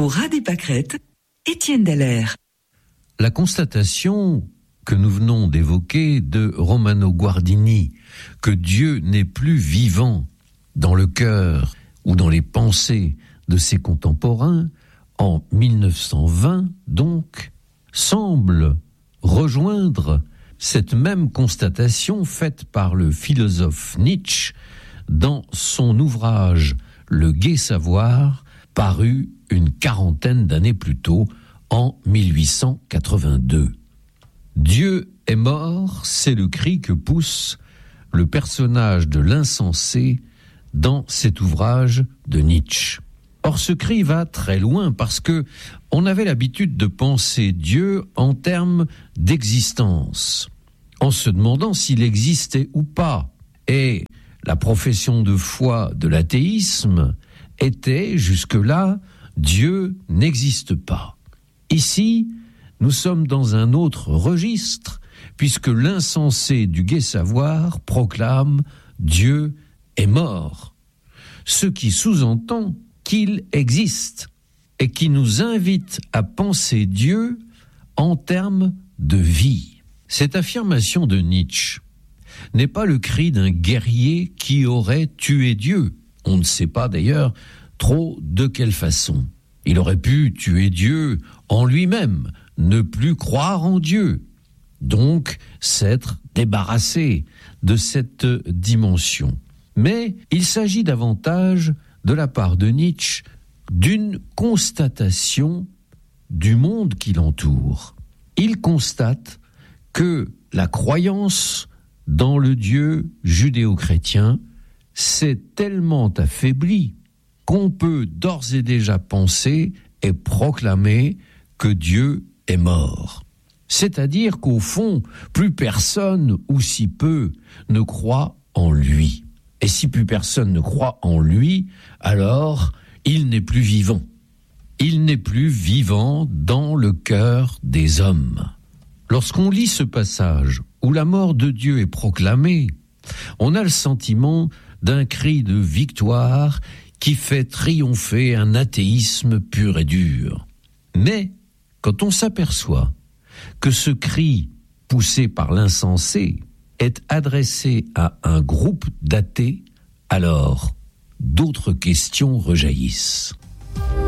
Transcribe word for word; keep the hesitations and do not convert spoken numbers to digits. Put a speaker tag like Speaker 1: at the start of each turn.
Speaker 1: Au ras des pâquerettes, Étienne Dallaire.
Speaker 2: La constatation que nous venons d'évoquer de Romano Guardini, que Dieu n'est plus vivant dans le cœur ou dans les pensées de ses contemporains, en mille neuf cent vingt, donc, semble rejoindre cette même constatation faite par le philosophe Nietzsche dans son ouvrage « Le gai savoir », paru une quarantaine d'années plus tôt, en mille huit cent quatre-vingt-deux. Dieu est mort, c'est le cri que pousse le personnage de l'insensé dans cet ouvrage de Nietzsche. Or, ce cri va très loin parce que on avait l'habitude de penser Dieu en termes d'existence, en se demandant s'il existait ou pas. Et la profession de foi de l'athéisme était jusque-là Dieu n'existe pas. Ici, nous sommes dans un autre registre, puisque l'insensé du gai savoir proclame Dieu est mort, ce qui sous-entend qu'il existe et qui nous invite à penser Dieu en termes de vie. Cette affirmation de Nietzsche n'est pas le cri d'un guerrier qui aurait tué Dieu. On ne sait pas d'ailleurs trop de quelle façon. Il aurait pu tuer Dieu en lui-même, ne plus croire en Dieu, donc s'être débarrassé de cette dimension. Mais il s'agit davantage, de la part de Nietzsche, d'une constatation du monde qui l'entoure. Il constate que la croyance dans le Dieu judéo-chrétien s'est tellement affaiblie qu'on peut d'ores et déjà penser et proclamer que Dieu est mort. C'est-à-dire qu'au fond, plus personne, ou si peu, ne croit en lui. Et si plus personne ne croit en lui, alors il n'est plus vivant. Il n'est plus vivant dans le cœur des hommes. Lorsqu'on lit ce passage où la mort de Dieu est proclamée, on a le sentiment d'un cri de victoire qui fait triompher un athéisme pur et dur. Mais quand on s'aperçoit que ce cri poussé par l'insensé est adressé à un groupe d'athées, alors d'autres questions rejaillissent.